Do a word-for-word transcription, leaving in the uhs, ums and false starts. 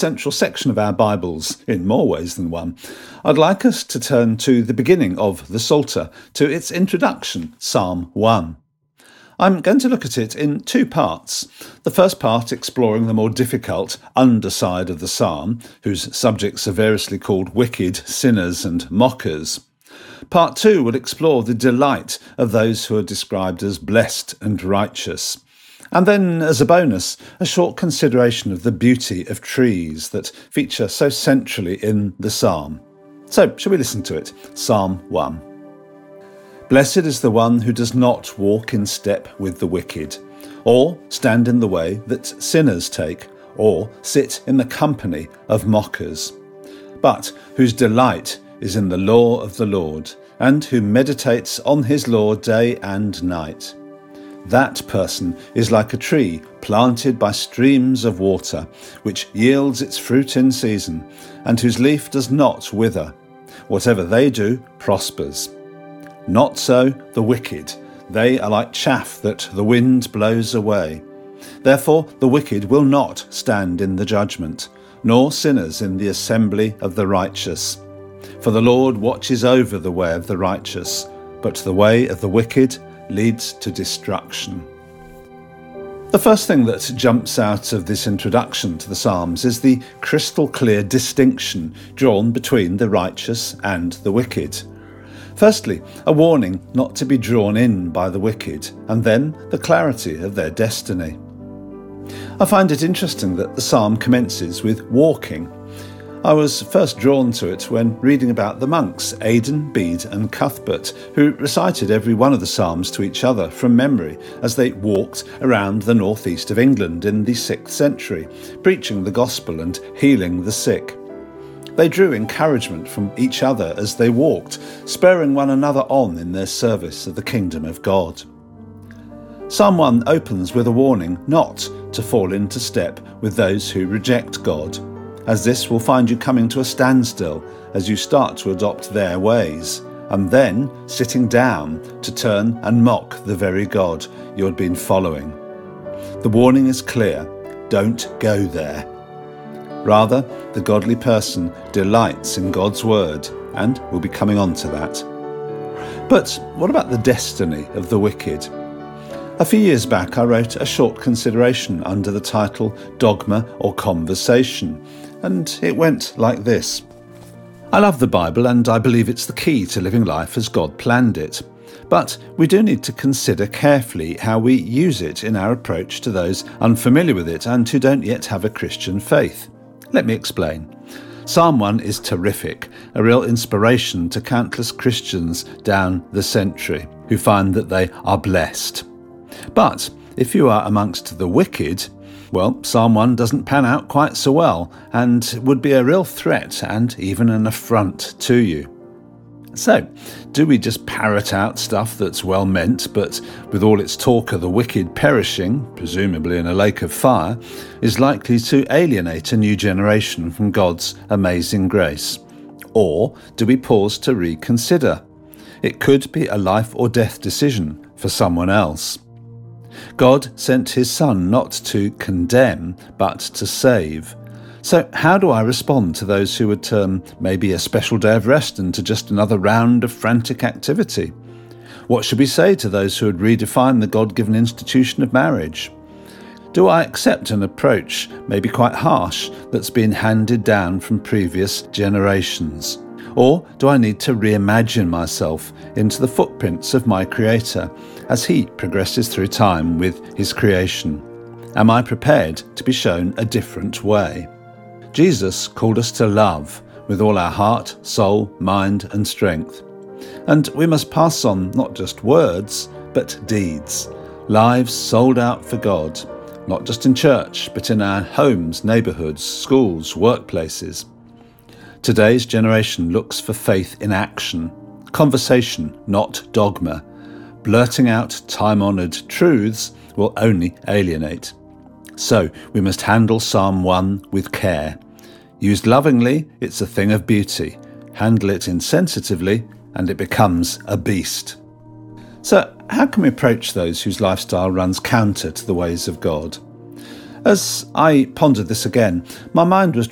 central section of our Bibles, in more ways than one, I'd like us to turn to the beginning of the Psalter, to its introduction, Psalm one. I'm going to look at it in two parts. The first part exploring the more difficult underside of the psalm, whose subjects are variously called wicked, sinners and mockers. Part two will explore the delight of those who are described as blessed and righteous. And then, as a bonus, a short consideration of the beauty of trees that feature so centrally in the psalm. So, shall we listen to it? Psalm one. Blessed is the one who does not walk in step with the wicked, or stand in the way that sinners take, or sit in the company of mockers, but whose delight is in the law of the Lord, and who meditates on his law day and night. That person is like a tree planted by streams of water, which yields its fruit in season, and whose leaf does not wither. Whatever they do prospers. Not so the wicked. They are like chaff that the wind blows away. Therefore the wicked will not stand in the judgment, nor sinners in the assembly of the righteous. For the Lord watches over the way of the righteous, but the way of the wicked leads to destruction. The first thing that jumps out of this introduction to the Psalms is the crystal clear distinction drawn between the righteous and the wicked. Firstly, a warning not to be drawn in by the wicked, and then the clarity of their destiny. I find it interesting that the psalm commences with walking. I was first drawn to it when reading about the monks Aidan, Bede and Cuthbert, who recited every one of the psalms to each other from memory as they walked around the northeast of England in the sixth century, preaching the gospel and healing the sick. They drew encouragement from each other as they walked, spurring one another on in their service of the kingdom of God. Psalm one opens with a warning not to fall into step with those who reject God, as this will find you coming to a standstill as you start to adopt their ways, and then sitting down to turn and mock the very God you had been following. The warning is clear: don't go there. Rather, the godly person delights in God's word, and we'll be coming on to that. But what about the destiny of the wicked? A few years back I wrote a short consideration under the title Dogma or Conversation, and it went like this. I love the Bible and I believe it's the key to living life as God planned it. But we do need to consider carefully how we use it in our approach to those unfamiliar with it and who don't yet have a Christian faith. Let me explain. Psalm one is terrific, a real inspiration to countless Christians down the century who find that they are blessed. But if you are amongst the wicked, well, Psalm one doesn't pan out quite so well and would be a real threat and even an affront to you. So, do we just parrot out stuff that's well meant, but with all its talk of the wicked perishing, presumably in a lake of fire, is likely to alienate a new generation from God's amazing grace? Or do we pause to reconsider? It could be a life or death decision for someone else. God sent his Son not to condemn, but to save. So how do I respond to those who would term maybe a special day of rest into just another round of frantic activity? What should we say to those who would redefine the God-given institution of marriage? Do I accept an approach, maybe quite harsh, that's been handed down from previous generations? Or do I need to reimagine myself into the footprints of my Creator as he progresses through time with his creation? Am I prepared to be shown a different way? Jesus called us to love with all our heart, soul, mind and strength. And we must pass on not just words, but deeds. Lives sold out for God, not just in church, but in our homes, neighbourhoods, schools, workplaces. Today's generation looks for faith in action, conversation, not dogma. Blurting out time-honoured truths will only alienate. So we must handle Psalm one with care. Used lovingly, it's a thing of beauty. Handle it insensitively, and it becomes a beast. So how can we approach those whose lifestyle runs counter to the ways of God? As I pondered this again, my mind was